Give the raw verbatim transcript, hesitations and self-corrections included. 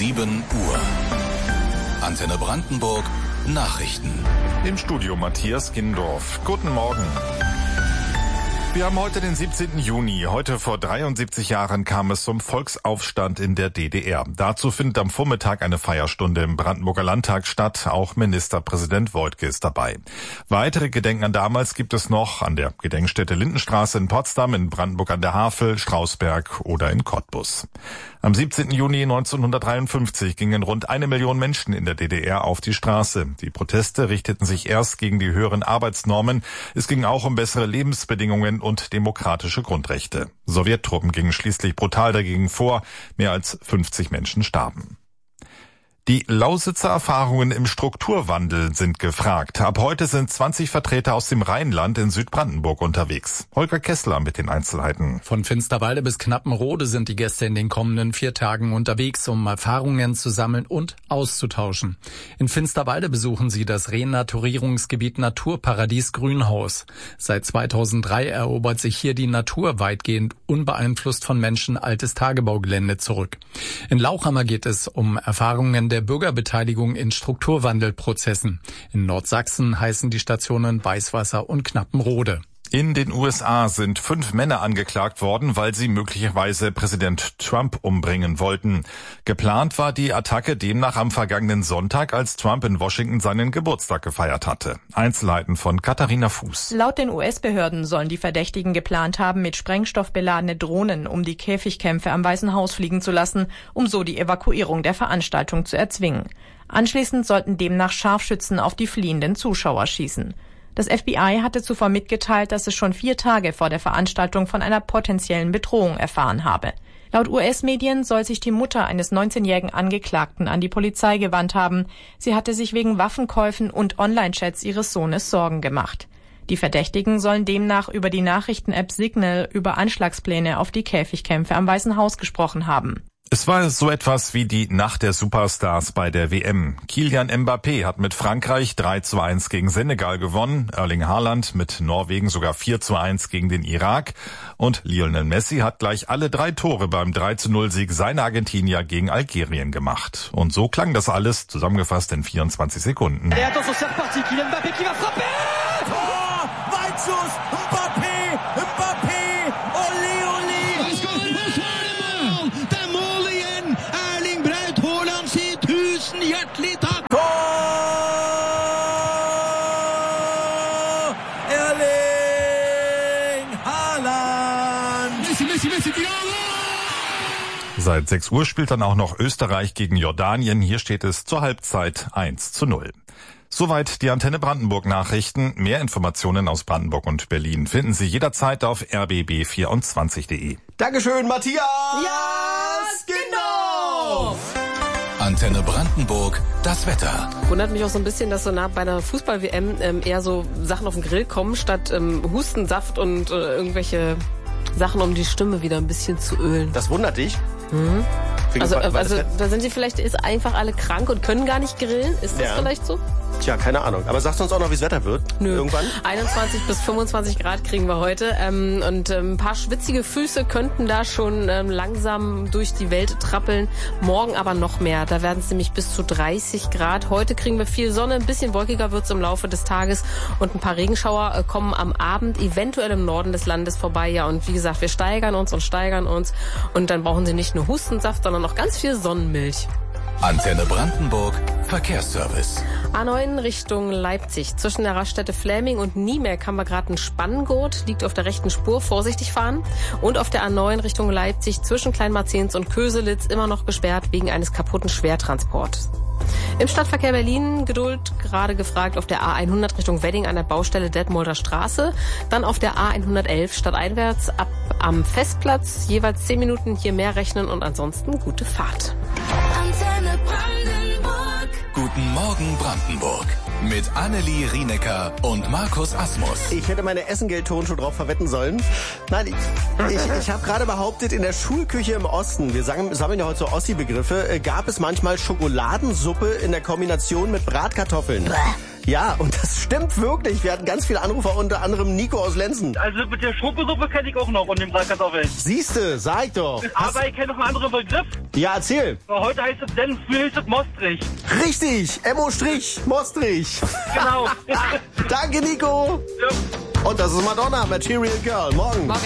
sieben Uhr. Antenne Brandenburg Nachrichten. Im Studio Matthias Gindorf. Guten Morgen. Wir haben heute den siebzehnten Juni. Heute vor dreiundsiebzig Jahren kam es zum Volksaufstand in der D D R. Dazu findet am Vormittag eine Feierstunde im Brandenburger Landtag statt. Auch Ministerpräsident Woidke ist dabei. Weitere Gedenken an damals gibt es noch an der Gedenkstätte Lindenstraße in Potsdam, in Brandenburg an der Havel, Strausberg oder in Cottbus. Am siebzehnten Juni neunzehnhundertdreiundfünfzig gingen rund eine Million Menschen in der D D R auf die Straße. Die Proteste richteten sich erst gegen die höheren Arbeitsnormen. Es ging auch um bessere Lebensbedingungen und demokratische Grundrechte. Sowjettruppen gingen schließlich brutal dagegen vor. Mehr als fünfzig Menschen starben. Die Lausitzer Erfahrungen im Strukturwandel sind gefragt. Ab heute sind zwanzig Vertreter aus dem Rheinland in Südbrandenburg unterwegs. Holger Kessler mit den Einzelheiten. Von Finsterwalde bis Knappenrode sind die Gäste in den kommenden vier Tagen unterwegs, um Erfahrungen zu sammeln und auszutauschen. In Finsterwalde besuchen sie das Renaturierungsgebiet Naturparadies Grünhaus. Seit zweitausenddrei erobert sich hier die Natur weitgehend unbeeinflusst von Menschen altes Tagebaugelände zurück. In Lauchhammer geht es um Erfahrungen der Bürgerbeteiligung in Strukturwandelprozessen. In Nordsachsen heißen die Stationen Weißwasser und Knappenrode. In den U S A sind fünf Männer angeklagt worden, weil sie möglicherweise Präsident Trump umbringen wollten. Geplant war die Attacke demnach am vergangenen Sonntag, als Trump in Washington seinen Geburtstag gefeiert hatte. Einzelheiten von Katharina Fuß. Laut den U S-Behörden sollen die Verdächtigen geplant haben, mit Sprengstoff beladene Drohnen um die Käfigkämpfe am Weißen Haus fliegen zu lassen, um so die Evakuierung der Veranstaltung zu erzwingen. Anschließend sollten demnach Scharfschützen auf die fliehenden Zuschauer schießen. Das F B I hatte zuvor mitgeteilt, dass es schon vier Tage vor der Veranstaltung von einer potenziellen Bedrohung erfahren habe. Laut U S-Medien soll sich die Mutter eines neunzehnjährigen Angeklagten an die Polizei gewandt haben. Sie hatte sich wegen Waffenkäufen und Online-Chats ihres Sohnes Sorgen gemacht. Die Verdächtigen sollen demnach über die Nachrichten-App Signal über Anschlagspläne auf die Käfigkämpfe am Weißen Haus gesprochen haben. Es war so etwas wie die Nacht der Superstars bei der W M. Kylian Mbappé hat mit Frankreich drei zu eins gegen Senegal gewonnen, Erling Haaland mit Norwegen sogar vier zu eins gegen den Irak und Lionel Messi hat gleich alle drei Tore beim drei zu null Sieg seiner Argentinier gegen Algerien gemacht. Und so klang das alles, zusammengefasst in vierundzwanzig Sekunden. Et attention, c'est reparti, Kylian Mbappé qui va frapper! Oh, Weitschuss, Mbappé, Mbappé, olé, olé! Hjertelig takk! Tor! Erling Haaland! Messi, Messi, Messi, Seit sechs Uhr spielt dann auch noch Österreich gegen Jordanien. Hier steht es zur Halbzeit eins zu null. Soweit die Antenne Brandenburg Nachrichten. Mehr Informationen aus Brandenburg und Berlin finden Sie jederzeit auf r b b vierundzwanzig punkt de. Dankeschön, Matthias! Ja, genau! Antenne Brandenburg, das Wetter. Wundert mich auch so ein bisschen, dass so nah bei einer Fußball-W M ähm, eher so Sachen auf den Grill kommen, statt ähm, Hustensaft und äh, irgendwelche Sachen, um die Stimme wieder ein bisschen zu ölen. Das wundert dich? Mhm. Also, war, war also da sind sie vielleicht ist einfach alle krank und können gar nicht grillen. Ist das ja. vielleicht so? Tja, keine Ahnung. Aber sagst du uns auch noch, wie das Wetter wird? Nö. Irgendwann? einundzwanzig bis fünfundzwanzig Grad kriegen wir heute. Ähm, und ähm, ein paar schwitzige Füße könnten da schon ähm, langsam durch die Welt trappeln. Morgen aber noch mehr. Da werden es nämlich bis zu dreißig Grad. Heute kriegen wir viel Sonne. Ein bisschen wolkiger wird es im Laufe des Tages. Und ein paar Regenschauer äh, kommen am Abend eventuell im Norden des Landes vorbei. Ja, und wie gesagt, wir steigern uns und steigern uns. Und dann brauchen Sie nicht nur Hustensaft, sondern noch ganz viel Sonnenmilch. Antenne Brandenburg, Verkehrsservice. A neun Richtung Leipzig. Zwischen der Raststätte Fläming und Niemeck haben wir gerade einen Spanngurt. Liegt auf der rechten Spur. Vorsichtig fahren. Und auf der A neun Richtung Leipzig zwischen Kleinmarzens und Köselitz immer noch gesperrt wegen eines kaputten Schwertransports. Im Stadtverkehr Berlin Geduld, gerade gefragt auf der A hundert Richtung Wedding an der Baustelle Detmolder Straße. Dann auf der A hundertelf stadteinwärts ab am Festplatz. Jeweils zehn Minuten hier mehr rechnen und ansonsten gute Fahrt. Antenne Brandenburg. Guten Morgen Brandenburg. Mit Annelie Rienecker und Markus Asmus. Ich hätte meine Essengeld-Turnschuhe drauf verwetten sollen. Nein, ich, ich, ich habe gerade behauptet, in der Schulküche im Osten, wir sagen, sammeln ja heute so Ossi-Begriffe, gab es manchmal Schokoladensuppe in der Kombination mit Bratkartoffeln. Ja, und das stimmt wirklich. Wir hatten ganz viele Anrufer, unter anderem Nico aus Lenzen. Also mit der Schokosuppe kenne ich auch noch und dem Bratkartoffeln. Siehste, sag ich doch. Hast... Aber ich kenne noch einen anderen Begriff. Ja, erzähl. Heute heißt es Senf, früher hieß es Mostrich. Richtig, M O Strich, Mostrich. Genau. Danke, Nico. Ja. Und das ist Madonna, Material Girl. Morgen. Morgen.